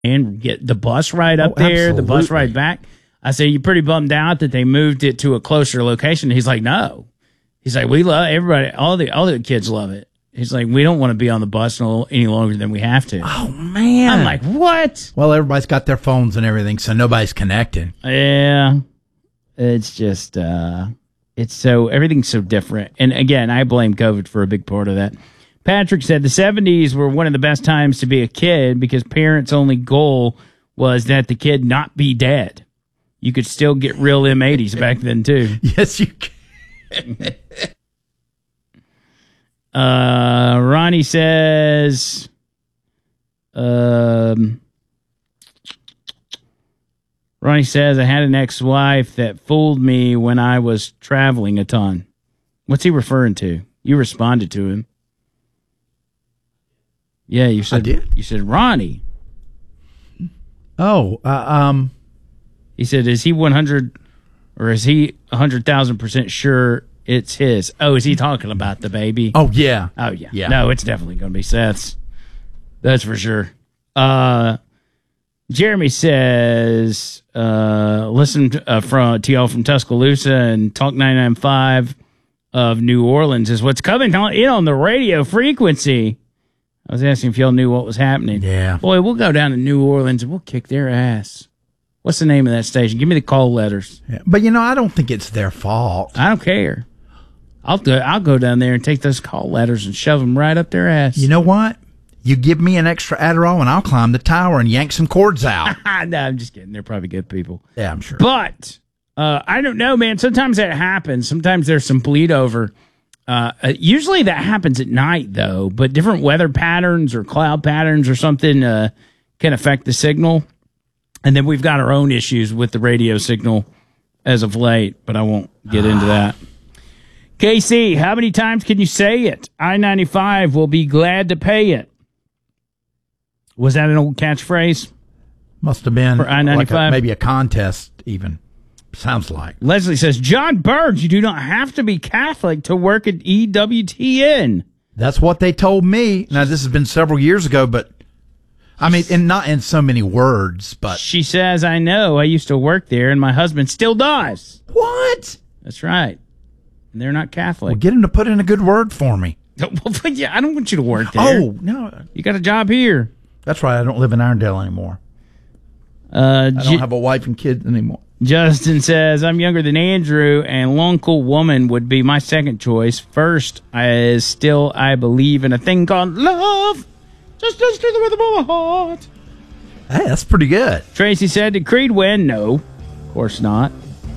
and get the bus ride up there, absolutely. the bus ride back. I said, you're pretty bummed out that they moved it to a closer location. He's like, no. He's like, we love everybody. All the kids love it. He's like, we don't want to be on the bus any longer than we have to. Oh, man. I'm like, what? Well, everybody's got their phones and everything, so nobody's connected. Yeah. It's just, everything's so different. And again, I blame COVID for a big part of that. Patrick said the 70s were one of the best times to be a kid because parents' only goal was that the kid not be dead. You could still get real M80s back then, too. Yes, you can. Ronnie says, I had an ex-wife that fooled me when I was traveling a ton. What's he referring to? You responded to him. Yeah, you said. I did? You said Ronnie. Oh, He said, is he 100 or is he 100,000% sure it's his? Oh, is he talking about the baby? Oh, yeah. Oh, yeah. Yeah. No, it's definitely going to be Seth's. That's for sure. Jeremy says, listen to y'all from Tuscaloosa and Talk 99.5 of New Orleans is what's coming in on the radio frequency. I was asking if y'all knew what was happening. Yeah. Boy, we'll go down to New Orleans and we'll kick their ass. What's the name of that station? Give me the call letters. Yeah. But, I don't think it's their fault. I don't care. I'll go down there and take those call letters and shove them right up their ass. You know what? You give me an extra Adderall and I'll climb the tower and yank some cords out. No, I'm just kidding. They're probably good people. Yeah, I'm sure. But I don't know, man. Sometimes that happens. Sometimes there's some bleed over. Usually that happens at night, though. But different weather patterns or cloud patterns or something can affect the signal. And then we've got our own issues with the radio signal as of late. But I won't get into that. KC, how many times can you say it? I-95 will be glad to pay it. Was that an old catchphrase? Must have been for I-95? Like maybe a contest even. Sounds like. Leslie says, John Burge, you do not have to be Catholic to work at EWTN. That's what they told me. Now, this has been several years ago, but I mean, and not in so many words, but. She says, I know. I used to work there, and my husband still does. What? That's right. And they're not Catholic. Well, get him to put in a good word for me. Well, yeah, I don't want you to work there. Oh, no. You got a job here. That's right. I don't live in Irondale anymore. I don't have a wife and kids anymore. Justin says, I'm younger than Andrew, and Long Cool Woman would be my second choice. First, I believe in a thing called love. Just to the rhythm of my heart. Hey, that's pretty good. Tracy said, did Creed win? No, of course not.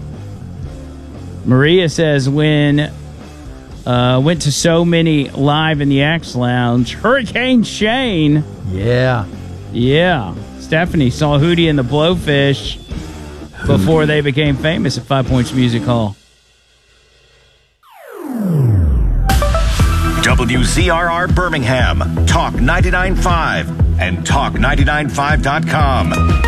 Maria says, when went to so many live in the X Lounge. Hurricane Shane. Yeah. Yeah. Stephanie saw Hootie and the Blowfish before they became famous at 5 Points Music Hall. WZRR Birmingham, Talk 99.5 and Talk995.com.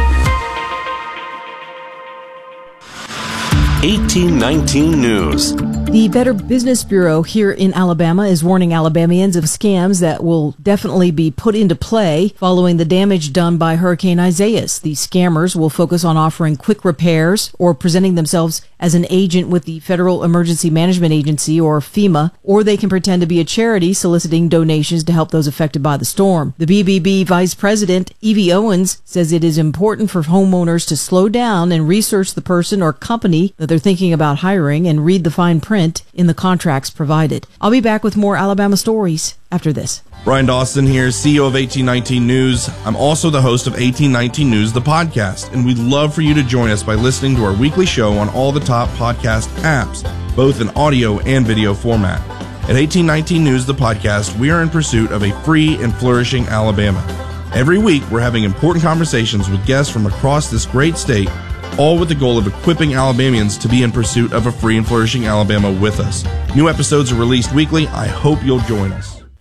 1819 News. The Better Business Bureau here in Alabama is warning Alabamians of scams that will definitely be put into play following the damage done by Hurricane Isaias. These scammers will focus on offering quick repairs or presenting themselves as an agent with the Federal Emergency Management Agency, or FEMA, or they can pretend to be a charity soliciting donations to help those affected by the storm. The BBB Vice President, Evie Owens, says it is important for homeowners to slow down and research the person or company that they're thinking about hiring and read the fine print in the contracts provided. I'll be back with more Alabama stories after this. Brian Dawson here, CEO of 1819 News. I'm also the host of 1819 News, the podcast, and we'd love for you to join us by listening to our weekly show on all the top podcast apps, both in audio and video format. At 1819 News, the podcast, we are in pursuit of a free and flourishing Alabama. Every week, we're having important conversations with guests from across this great state, all with the goal of equipping Alabamians to be in pursuit of a free and flourishing Alabama with us. New episodes are released weekly. I hope you'll join us.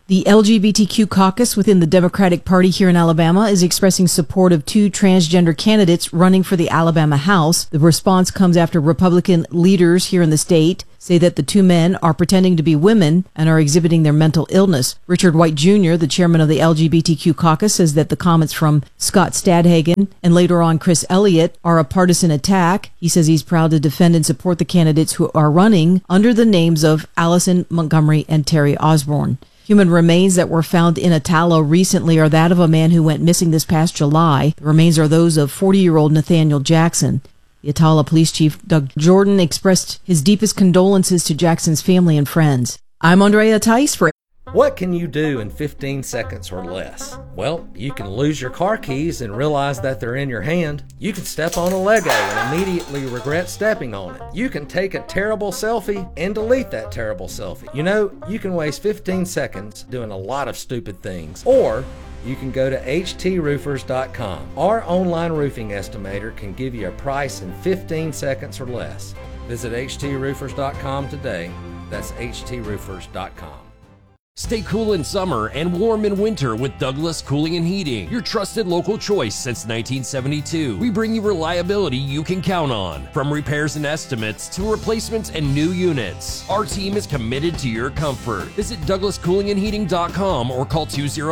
The LGBTQ caucus within the Democratic Party here in Alabama is expressing support of 2 transgender candidates running for the Alabama House. The response comes after Republican leaders here in the state say that the 2 men are pretending to be women and are exhibiting their mental illness. Richard White Jr., the chairman of the LGBTQ caucus, says that the comments from Scott Stadhagen and later on Chris Elliott are a partisan attack. He says he's proud to defend and support the candidates who are running under the names of Allison Montgomery and Terry Osborne. Human remains that were found in Attala recently are that of a man who went missing this past July. The remains are those of 40-year-old Nathaniel Jackson. The Attala Police Chief Doug Jordan expressed his deepest condolences to Jackson's family and friends. I'm Andrea Tice for... What can you do in 15 seconds or less? Well, you can lose your car keys and realize that they're in your hand. You can step on a Lego and immediately regret stepping on it. You can take a terrible selfie and delete that terrible selfie. You know, you can waste 15 seconds doing a lot of stupid things. Or you can go to HTRoofers.com. Our online roofing estimator can give you a price in 15 seconds or less. Visit HTRoofers.com today. That's HTRoofers.com. Stay cool in summer and warm in winter with Douglas Cooling and Heating, your trusted local choice since 1972. We bring you reliability you can count on. From repairs and estimates to replacements and new units, our team is committed to your comfort. Visit DouglasCoolingandHeating.com or call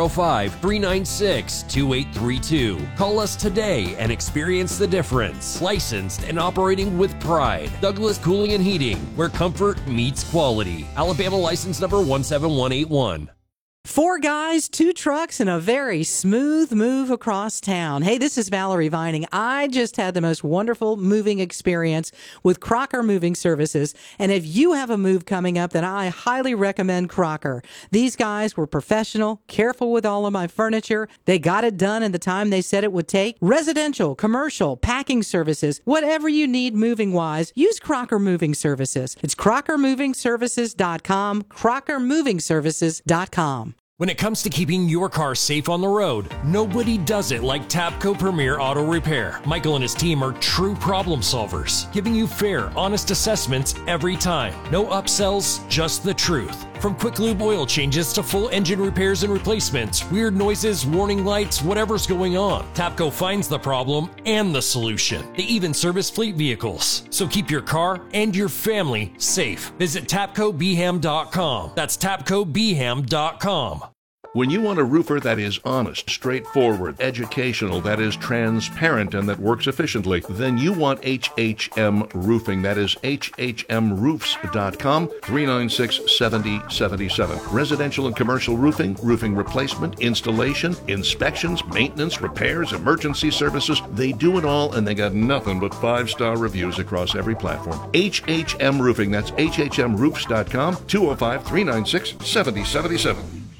205-396-2832. Call us today and experience the difference. Licensed and operating with pride. Douglas Cooling and Heating, where comfort meets quality. Alabama license number 17181. 4 guys, 2 trucks, and a very smooth move across town. Hey, this is Valerie Vining. I just had the most wonderful moving experience with Crocker Moving Services. And if you have a move coming up, then I highly recommend Crocker. These guys were professional, careful with all of my furniture. They got it done in the time they said it would take. Residential, commercial, packing services, whatever you need moving-wise, use Crocker Moving Services. It's CrockerMovingServices.com, CrockerMovingServices.com. When it comes to keeping your car safe on the road, nobody does it like Tapco Premier Auto Repair. Michael and his team are true problem solvers, giving you fair, honest assessments every time. No upsells, just the truth. From quick lube oil changes to full engine repairs and replacements, weird noises, warning lights, whatever's going on, Tapco finds the problem and the solution. They even service fleet vehicles. So keep your car and your family safe. Visit TapcoBham.com. That's TapcoBham.com. When you want a roofer that is honest, straightforward, educational, that is transparent, and that works efficiently, then you want HHM Roofing. That is HHMRoofs.com, 396-7077. Residential and commercial roofing, roofing replacement, installation, inspections, maintenance, repairs, emergency services. They do it all, and they got nothing but 5-star reviews across every platform. HHM Roofing. That's HHMRoofs.com, 205-396-7077.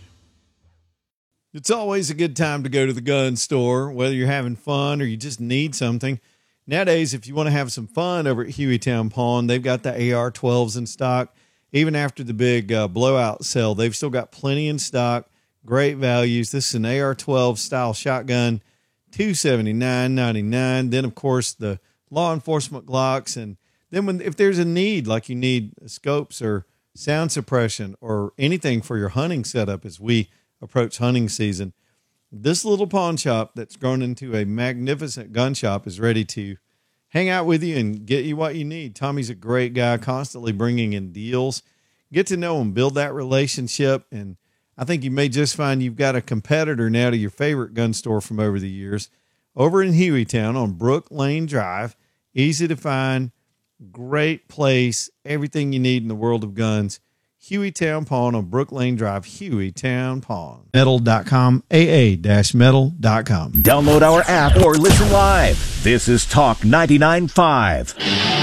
It's always a good time to go to the gun store, whether you're having fun or you just need something. Nowadays, if you want to have some fun over at Hueytown Pawn, they've got the AR-12s in stock. Even after the big blowout sale, they've still got plenty in stock. Great values. This is an AR-12 style shotgun, $279.99. Then, of course, the law enforcement Glocks. And then if there's a need, like you need scopes or sound suppression or anything for your hunting setup as we approach hunting season, this little pawn shop that's grown into a magnificent gun shop is ready to hang out with you and get you what you need. Tommy's a great guy, constantly bringing in deals. Get to know him, build that relationship, and I think you may just find you've got a competitor now to your favorite gun store from over the years. Over in Hueytown on Brook Lane Drive, easy to find, great place, everything you need in the world of guns. Hueytown Pawn on Brook Lane Drive, Hueytown Pawn. Metal.com, AA-metal.com. Download our app or listen live. This is Talk 99.5.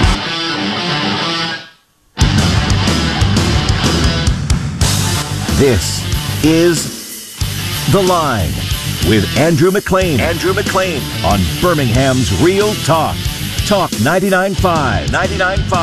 This is The Line with Andrew McLean. Andrew McLean on Birmingham's Real Talk. Talk 99.5. 99.5.